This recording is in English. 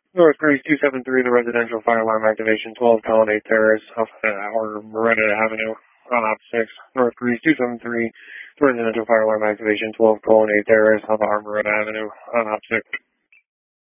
North Greece 273, the residential fire alarm activation 12 Colonnade Terrace, off or Moretta Avenue, on op 6. North Greece 273, the residential fire alarm activation 12 Colonnade Terrace, off Moretta Avenue, on op 6.